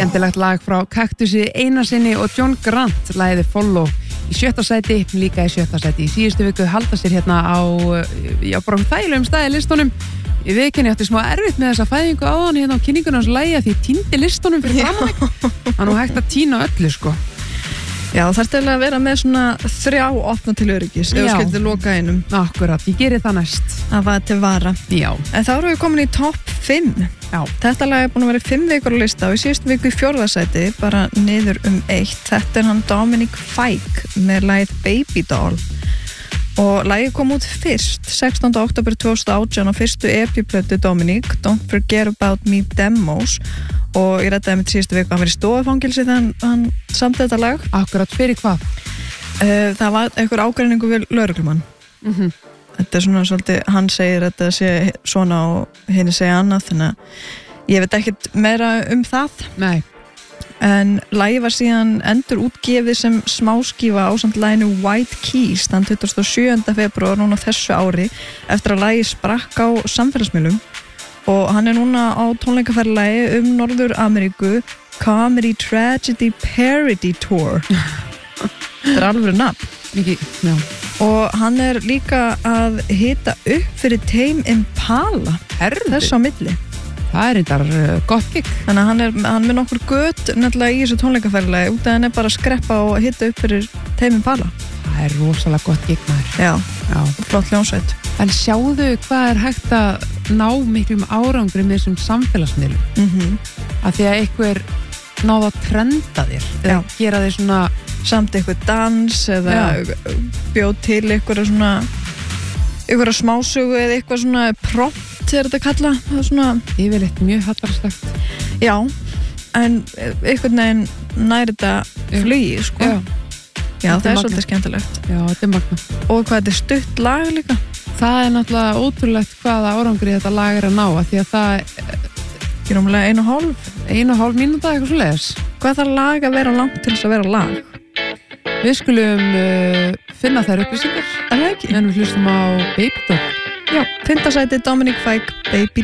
Skemmtilegt lag frá Kaktusi Einarsinni og John Grant, lagið Follow í 7. sæti, líka í 7. sæti í síðustu viku, halda sér hérna á bara þægilegum staði listunum. Ég viðurkenni, ég átti smá erfitt með þessa fæðingu áðan hérna á kynningunni hans lagi því ég týndi listunum fyrir framan mig. Það nú hægt að týna öllu sko. Já, það er að vera með svona 3 opna til öryggis ef þú skildir loka einum. Akkurat, ég geri það næst. Það var til vara. Já. En þá erum við komin í topp 5. Já. Þetta lag er búin að vera 5 vikur á lista og í síðustu viku í 4. sæti, bara niður 1. Þetta er hann Dominic Fike með lagið Baby Doll. Og lagið kom út fyrst 16. október 2018 á fyrstu EP-plötu Dominic, Don't Forget About Me Demos, og ég ræddaði með síðustu viku að hann verið í stofufangilsi þegar hann samti þetta lag. Akkurat, fyrir hvað? Það var einhver ágreiningu við lögreglumann. Þetta er svona svolítið, hann segir að þetta sé svona og henni segja annað, þannig að ég veit ekkert meira um það. Nei. En lagið var síðan endur útgefið sem smáskífa ásamt laginu White Keys þann 27. febrúar núna þessu ári eftir að lagið sprakk á samfélagsmiðlum, og hann er núna á tónleikaferðalagi Norður Ameríku, Comedy Tragedy Parody Tour. Þetta er alveg nafn. Mikið, já. Og hann er líka að hita upp fyrir Tame Impala þess á milli. Það er reyndar gott gig. Þannig að hann með nokkur gött nefnilega í þessu tónleikaferðalagi út að hann er bara að skreppa og hita upp fyrir Tame Impala. Það er rosalega gott gig maður. Já. Flott hljómsveit. En sjáðu hvað er hægt að ná miklum árangri með þessum samfélagsmiðlum. Að því að einhver náða að trenda þér eða gera þér svona samt eitthvað dans eða bjóð til eitthvað svona eitthvað smásögu eða eitthvað svona prompt er þetta kalla, það er svona yfirleitt mjög hallarslegt. Já, en einhvern veginn næri þetta flugi sko. Já, það er svolítið skemmtilegt. Já, þetta er magna. Og hvað þetta er stutt lag líka. Það er náttúrulega ótrúlegt hvaða árangri þetta lag er að ná, af því að það er rúmlega 1,5 mínúta eitthvað svoleiðis. Hvað þarf lag að vera langt til þess að vera lag? Við skulum finna þær upplýsingar. Er það ekki? En við hlustum á Baby Doll. Já, 5. sæti Dominic Fike, Baby